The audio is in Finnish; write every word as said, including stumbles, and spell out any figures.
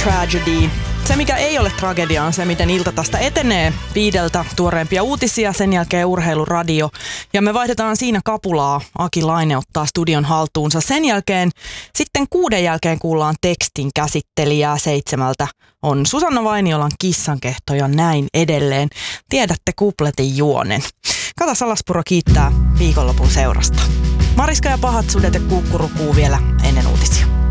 tragedy. Se, mikä ei ole tragedia, on se, miten ilta tästä etenee. Viideltä tuoreempia uutisia, sen jälkeen urheiluradio. Ja me vaihdetaan siinä kapulaa. Aki Laine ottaa studion haltuunsa. Sen jälkeen, sitten kuuden jälkeen kuullaan tekstin käsittelijää. Seitsemältä on Susanna Vainiolan Kissankehto ja näin edelleen. Tiedätte kupletin juonen. Kata Salaspuro kiittää viikonlopun seurasta. Mariska ja pahat sudet ja kukkurukuu vielä ennen uutisia.